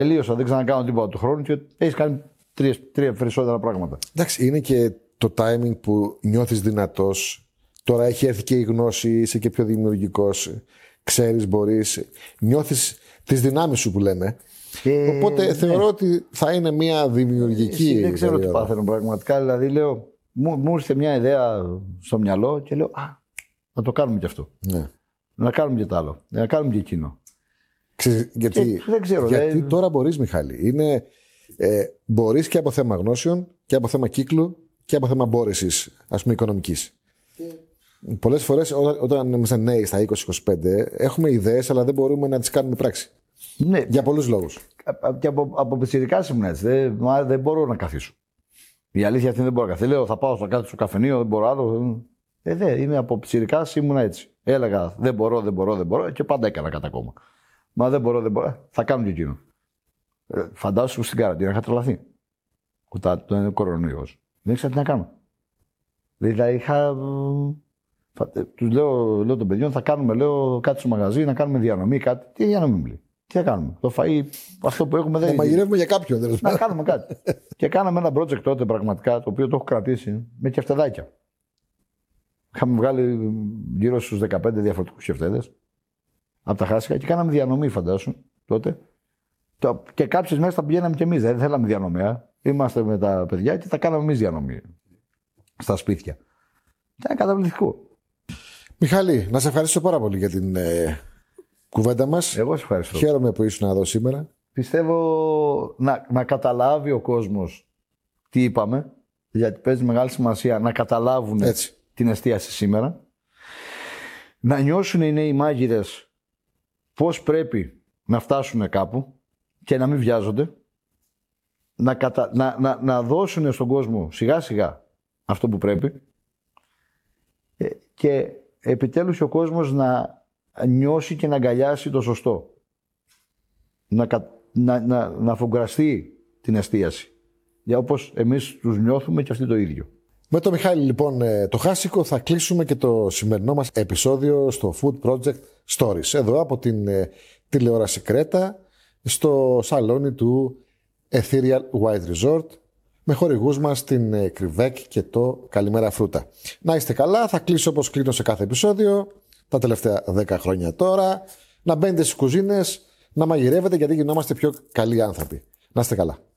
Τελείωσα, δεν ξανακάνω τίποτα του χρόνου και έχει κάνει τρία περισσότερα πράγματα. Εντάξει, είναι και το timing που νιώθεις δυνατός. Τώρα έχει έρθει και η γνώση, είσαι και πιο δημιουργικός. Ξέρεις, μπορείς. Νιώθεις τις δυνάμεις σου που λέμε. Οπότε θεωρώ ότι θα είναι μια δημιουργική. Δεν ξέρω τι πάθαινω πραγματικά. Δηλαδή, λέω, μου ήρθε μια ιδέα στο μυαλό και λέω, να το κάνουμε κι αυτό. Ναι. Να κάνουμε και το άλλο. Να κάνουμε και εκείνο. Γιατί, δεν ξέρω, γιατί τώρα μπορείς, Μιχάλη. Μπορείς και από θέμα γνώσεων και από θέμα κύκλου και από θέμα μπόρεσης, ας πούμε, οικονομικής. Πολλές φορές όταν είμαστε νέοι στα 20-25 έχουμε ιδέες αλλά δεν μπορούμε να τις κάνουμε πράξη. Ναι. Για πολλούς λόγους. Και από πιτσιρικάς ήμουν έτσι. Δεν μπορώ να καθίσω. Η αλήθεια αυτή δεν μπορώ να καθίσω. Λέω θα πάω στο κάτω στο καφενείο, δεν μπορώ άλλο. Είμαι από πιτσιρικάς ήμουν έτσι. Έλεγα δεν μπορώ και πάντα έκανα κατά κόμμα. Μα δεν μπορώ. Θα κάνω και εκείνο. Φαντάσου στην καραντίνα είχα τρελαθεί. Όταν το κορονοϊός. Δεν ήξερα τι να κάνω. Δηλαδή είχα. Τους λέω των παιδιών, θα κάνουμε κάτι στο μαγαζί, να κάνουμε διανομή, κάτι. Τι διανομή μου λέει. Τι θα κάνουμε. Το φαΐ, αυτό που έχουμε δεν είναι. Μαγειρεύουμε για κάποιον. Να κάνουμε κάτι. Και κάναμε ένα project τότε πραγματικά, το οποίο το έχω κρατήσει με κεφτεδάκια. Είχαμε βγάλει γύρω στους 15 διαφορετικούς κεφτέδες από τα χάσικα και κάναμε διανομή, φαντάσου τότε. Και κάποιες μέρες τα πηγαίναμε κι εμείς. Δεν θέλαμε διανομέα. Είμαστε με τα παιδιά και τα κάναμε εμείς διανομή. Στα σπίτια. Ήταν καταπληκτικό. Μιχάλη, να σε ευχαριστήσω πάρα πολύ για την κουβέντα μας. Εγώ σε ευχαριστώ. Χαίρομαι που ήσουν εδώ σήμερα. Πιστεύω να καταλάβει ο κόσμος τι είπαμε, γιατί παίζει μεγάλη σημασία να καταλάβουν την εστίαση σήμερα. Να νιώσουν οι νέοι μάγειρες πώς πρέπει να φτάσουν κάπου και να μην βιάζονται. Να δώσουν στον κόσμο σιγά σιγά αυτό που πρέπει. Και επιτέλους ο κόσμος να νιώσει και να αγκαλιάσει το σωστό. Να αφογκραστεί την εστίαση. Για όπως εμείς τους νιώθουμε και αυτοί το ίδιο. Με το Μιχάλη λοιπόν το Χάσικο θα κλείσουμε και το σημερινό μας επεισόδιο στο Food Project Stories. Εδώ από την τηλεόραση Κρέτα στο σαλόνι του Ethereal White Resort με χορηγούς μας την Κρυβέκ και το Καλημέρα Φρούτα. Να είστε καλά, θα κλείσω όπως κλείνω σε κάθε επεισόδιο τα τελευταία 10 χρόνια τώρα. Να μπαίνετε στις κουζίνες, να μαγειρεύετε γιατί γινόμαστε πιο καλοί άνθρωποι. Να είστε καλά.